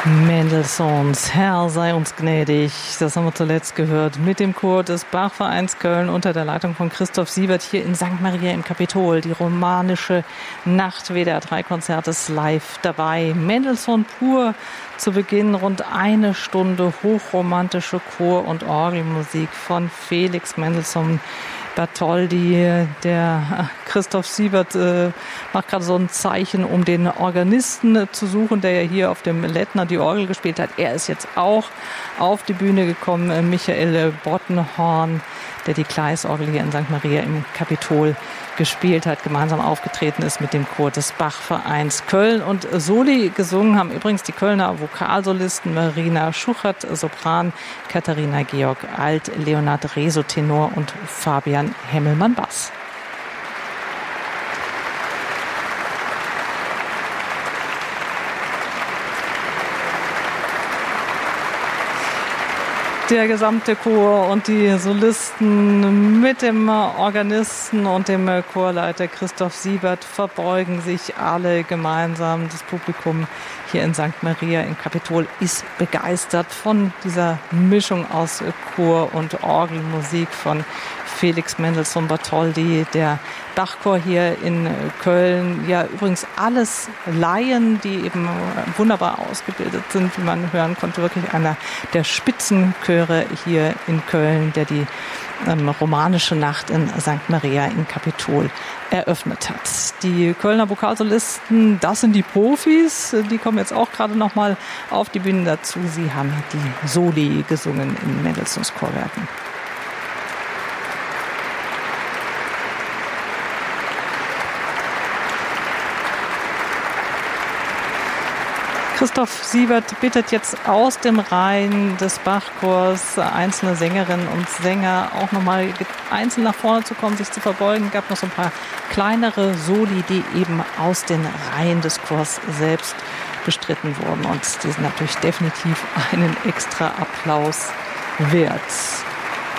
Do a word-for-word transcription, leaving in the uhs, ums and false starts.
Mendelssohns Herr sei uns gnädig, das haben wir zuletzt gehört, mit dem Chor des Bachvereins Köln unter der Leitung von Christoph Siebert hier in Sankt Maria im Kapitol. Die romanische Nacht W D R drei Konzertes live dabei. Mendelssohn pur zu Beginn, rund eine Stunde hochromantische Chor- und Orgelmusik von Felix Mendelssohn Bartholdy. Der Christoph Siebert äh, macht gerade so ein Zeichen, um den Organisten äh, zu suchen, der ja hier auf dem Lettner die Orgel gespielt hat. Er ist jetzt auch auf die Bühne gekommen, äh, Michael Bottenhorn, der die Gleisorgel hier in Sankt Maria im Kapitol gespielt hat, gemeinsam aufgetreten ist mit dem Chor des Bachvereins Köln. Und Soli gesungen haben übrigens die Kölner Vokalsolisten Marina Schuchert, Sopran, Katharina Georg Alt, Leonhard Reso, Tenor und Fabian Hemmelmann, Bass. Der gesamte Chor und die Solisten mit dem Organisten und dem Chorleiter Christoph Siebert verbeugen sich alle gemeinsam. Das Publikum hier in Sankt Maria im Kapitol ist begeistert von dieser Mischung aus Chor und Orgelmusik von Felix Mendelssohn Bartholdy, der Bachchor hier in Köln. Ja, übrigens alles Laien, die eben wunderbar ausgebildet sind, wie man hören konnte. Wirklich einer der Spitzenchöre hier in Köln, der die ähm, romanische Nacht in Sankt Maria im Kapitol eröffnet hat. Die Kölner Vokalsolisten, das sind die Profis. Die kommen jetzt auch gerade noch mal auf die Bühne dazu. Sie haben die Soli gesungen in Mendelssohns Chorwerken. Christoph Siebert bittet jetzt aus dem Reihen des Bachchors einzelne Sängerinnen und Sänger auch nochmal einzeln nach vorne zu kommen, sich zu verbeugen. Es gab noch so ein paar kleinere Soli, die eben aus den Reihen des Chors selbst bestritten wurden. Und die sind natürlich definitiv einen extra Applaus wert.